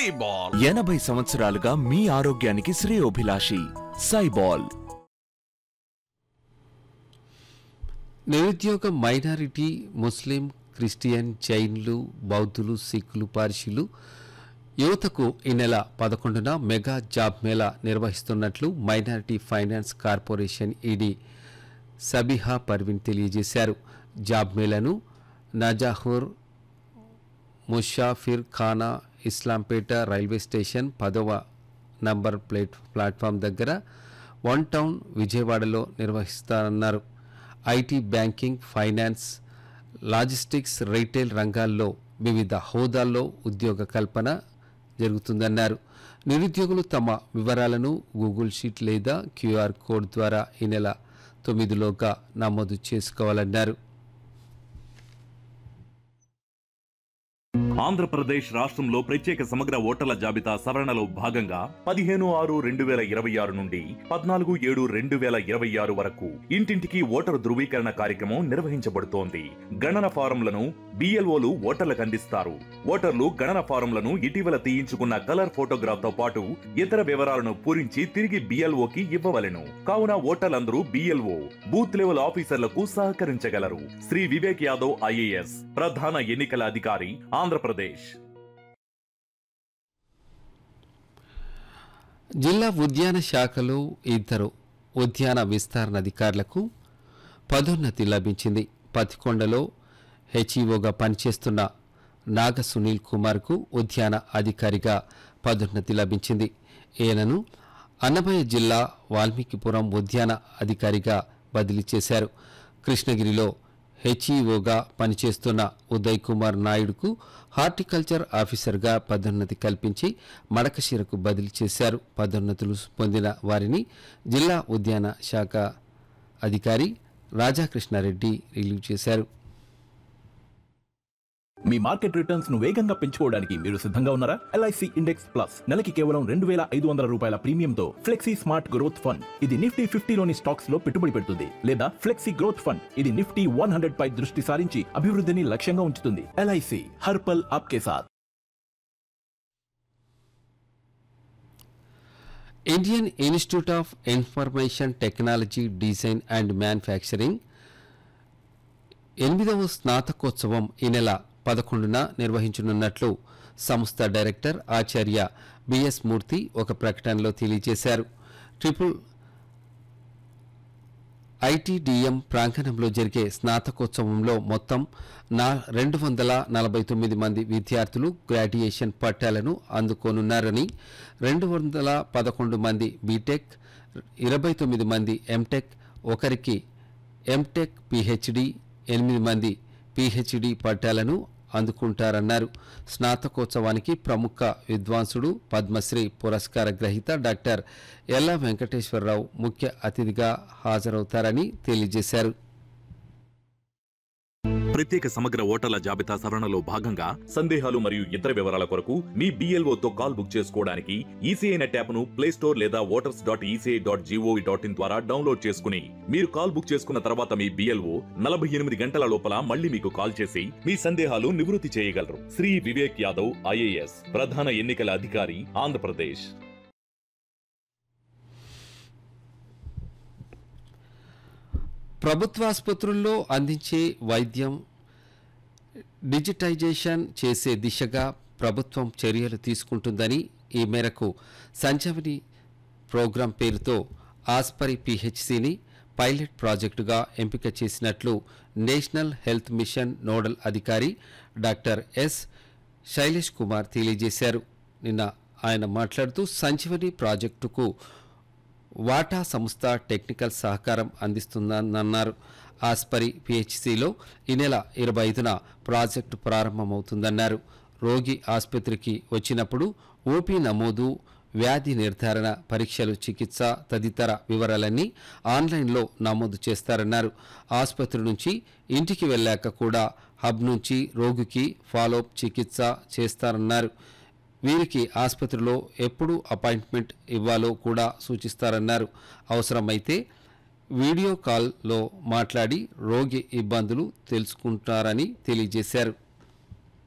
సైబాల్ 80 సంవత్సరాలుగా మీ ఆరోగ్యానికి శ్రేయోభిలాషి సైబాల్. నిరుద్యోగ మైనారిటీ, ముస్లిం, క్రిస్టియన్, జైన్లు, బౌద్ధులు, సిక్కులు, పార్సీలు యువతకు ఈ నెల 11న మెగా జాబ్ మేళా నిర్వహిస్తున్నట్లు minority finance corporation ED Sabiha Parveen తెలియజేశారు. జాబ్ మేళాను నజాహూర్, ముషాఫిర్ ఖానా, ఇస్లాంపేట రైల్వే స్టేషన్ 10వ నంబర్ ప్లాట్ఫామ్ దగ్గర, వన్ టౌన్ విజయవాడలో నిర్వహిస్తారన్నారు. IT, banking, finance, logistics, retail రంగాల్లో వివిధ హోదాల్లో ఉద్యోగ కల్పన జరుగుతుందన్నారు. నిరుద్యోగులు తమ వివరాలను గూగుల్ షీట్ లేదా క్యూఆర్ కోడ్ ద్వారా ఈ నెల 9లోగా నమోదు చేసుకోవాలన్నారు. ఆంధ్రప్రదేశ్ రాష్ట్రంలో ప్రత్యేక సమగ్ర ఓటర్ల జాబితా సవరణలో భాగంగా 15/6/2026 నుండి 14/7/2026 వరకు ఇంటింటికి ఓటరు ధృవీకరణ కార్యక్రమం నిర్వహించబడుతోంది. గణన ఫారంలను బిఎల్ఓలు ఓటర్లకు అందిస్తారు. ఓటర్లు గణన ఫారంలను ఇటీవల తీయించుకున్న కలర్ ఫోటోగ్రాఫ్ తో పాటు ఇతర వివరాలను పూరించి తిరిగి బిఎల్ఓకి ఇవ్వవలెను. కావున ఓటర్లందరూ బిఎల్ఓ బూత్ లెవెల్ ఆఫీసర్లకు సహకరించగలరు. శ్రీ వివేక్ యాదవ్ ఐఏఎస్ ప్రధాన ఎన్నికల అధికారి, ఆంధ్రప్రదేశ్. జిల్లా ఉద్యాన శాఖలో 2 ఉద్యాన విస్తరణ అధికారులకు పదోన్నతి లభించింది. పతికొండలో హెచ్ఈఓగా పనిచేస్తున్న నాగ సునీల్ కుమార్కు ఉద్యాన అధికారిగా పదోన్నతి లభించింది. ఈయనను అన్నమయ్య జిల్లా వాల్మీకిపురం ఉద్యాన అధికారిగా బదిలీ చేశారు. కృష్ణగిరిలో హెచ్ఈఓగా పనిచేస్తున్న ఉదయ్ కుమార్ నాయుడుకు హార్టికల్చర్ ఆఫీసర్గా పదోన్నతి కల్పించి మడకశిరకు బదిలీ చేశారు. పదోన్నతులు పొందిన వారిని జిల్లా ఉద్యాన శాఖ అధికారి రాజాకృష్ణారెడ్డి రిలీవ్ చేశారు. మీ మార్కెట్ రిటర్న్స్ ను వేగంగా పెంచుకోవడానికి మీరు సిద్ధంగా ఉన్నారా? ఎల్ఐసి ఇండెక్స్ ప్లస్ నెలకి కేవలం 2,500 రూపాయల ప్రీమియంతో ఫ్లెక్సీ స్మార్ట్ గ్రోత్ ఫండ్. ఇది నిఫ్టీ 50లోని స్టాక్స్ లో పెట్టుబడి పెడుతుంది. లేదా ఫ్లెక్సీ గ్రోత్ ఫండ్, ఇది నిఫ్టీ 100 పై దృష్టి సారించి అభివృద్ధిని లక్ష్యంగా ఉంచుతుంది. ఎల్ఐసి హర్పల్ ఆప్కే సాథ్. Indian institute of information technology, design and manufacturing 8వ స్నాతకోత్సవం ఈ నెల 11న నిర్వహించనున్నట్లు సంస్థ డైరెక్టర్ ఆచార్య బిఎస్ మూర్తి ఒక ప్రకటనలో తెలియజేశారు. ట్రిపుల్ ఐటీడీఎం ప్రాంగణంలో జరిగే స్నాతకోత్సవంలో మొత్తం 249 మంది విద్యార్థులు గ్రాడ్యుయేషన్ పట్టాలను అందుకోనున్నారని, 211 మంది బీటెక్, 29 మంది ఎంటెక్, ఒకరికి ఎంటెక్ పిహెచ్డి, 8 మంది పిహెచ్డి పట్టాలను అందుకుంటారన్నారు. స్నాతకోత్సవానికి ప్రముఖ విద్వాంసుడు, పద్మశ్రీ పురస్కార గ్రహీత డాక్టర్ ఎల్లా వెంకటేశ్వరరావు ముఖ్య అతిథిగా హాజరవుతారని తెలియజేశారు. ప్రత్యేక సమగ్ర ఓటర్ల జాబితా సవరణలో భాగంగా సందేహాలు మరియు ఇతర వివరాల కొరకు మీ BLO తో కాల్ బుక్ చేసుకోవడానికి ఈసీఐ నెట్ యాప్ ను ప్లే స్టోర్ లేదా voters.eci.gov.in ద్వారా డౌన్లోడ్ చేసుకుని మీరు కాల్ బుక్ చేసుకున్న తర్వాత మీ BLO 48 గంటల లోపల మళ్ళీ మీకు కాల్ చేసి మీ సందేహాలు నివృత్తి చేయగలరు. శ్రీ వివేక్ యాదవ్ ఐఏఎస్ ప్రధాన ఎన్నికల అధికారి, ఆంధ్రప్రదేశ్. ప్రభుత్వాసుపత్రుల్లో అందించే వైద్యం డిజిటైజేషన్ చేసే దిశగా ప్రభుత్వం చర్యలు తీసుకుంటుందని, ఈ మేరకు సంజీవని ప్రోగ్రాం పేరుతో ఆస్పరి పిహెచ్సిని పైలట్ ప్రాజెక్టుగా ఎంపిక చేసినట్లు నేషనల్ హెల్త్ మిషన్ నోడల్ అధికారి డాక్టర్ ఎస్ శైలేష్ కుమార్ తెలియజేశారు. నిన్న ఆయన మాట్లాడుతూ సంజీవని ప్రాజెక్టుకు వాటా సంస్థ టెక్నికల్ సహకారం అందిస్తుందన్నారు. ఆస్పరి పిహెచ్సిలో ఈ నెల 25న ప్రాజెక్టు ప్రారంభమవుతుందన్నారు. రోగి ఆసుపత్రికి వచ్చినప్పుడు ఓపీ నమోదు, వ్యాధి నిర్ధారణ, పరీక్షలు, చికిత్స తదితర వివరాలన్నీ ఆన్లైన్లో నమోదు చేస్తారన్నారు. ఆసుపత్రి నుంచి ఇంటికి వెళ్ళాక కూడా హబ్ నుంచి రోగికి ఫాలోఅప్ చికిత్స చేస్తారన్నారు. వీరికి ఆసుపత్రిలో ఎప్పుడు అపాయింట్మెంట్ ఇవ్వాలో కూడా సూచిస్తారన్నారు. అవసరమైతే వీడియో కాల్లో మాట్లాడి రోగి ఇబ్బందులు తెలుసుకుంటారని తెలియజేశారు.